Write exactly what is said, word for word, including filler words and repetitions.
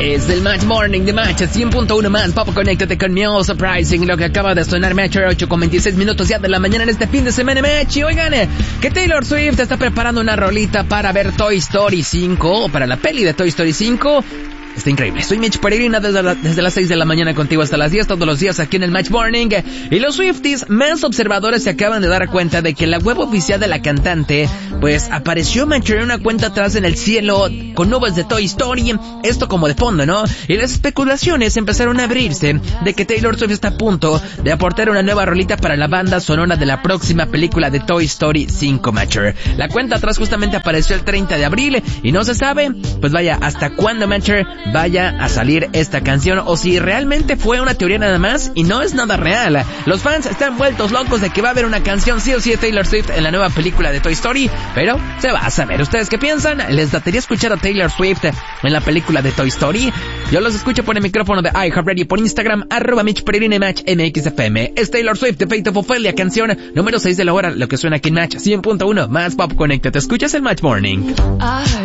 Es del Match Morning de Match cien punto uno más. Pop, conéctate con Meow Surprising. Lo que acaba de sonar Match ocho con veintiséis minutos ya de la mañana en este fin de semana Match. Y oigan, que Taylor Swift está preparando una rolita para ver Toy Story cinco, o para la peli de Toy Story cinco. Está increíble. Soy Mitch Peregrina desde, la, desde las seis de la mañana contigo hasta las diez todos los días aquí en el Match Morning. Y los Swifties más observadores se acaban de dar cuenta de que la web oficial de la cantante pues apareció Match en una cuenta atrás en el cielo con nubes de Toy Story, esto como de fondo, ¿no? Y las especulaciones empezaron a abrirse de que Taylor Swift está a punto de aportar una nueva rolita para la banda sonora de la próxima película de Toy Story cinco, Match. La cuenta atrás justamente apareció el treinta de abril y no se sabe, pues vaya, hasta cuándo Match vaya a salir esta canción o si realmente fue una teoría nada más y no es nada real. Los fans están vueltos locos de que va a haber una canción sí o sí de Taylor Swift en la nueva película de Toy Story, pero se va a saber. ¿Ustedes qué piensan? ¿Les daría escuchar a Taylor Swift en la película de Toy Story? Yo los escucho por el micrófono de iHeartRadio, por Instagram, arroba Mitch Peregrina Match M X F M. Es Taylor Swift de Fate of Ophelia, canción número seis de la hora, lo que suena aquí en Match cien punto uno más Pop Connected. ¿Te escuchas el Match Morning?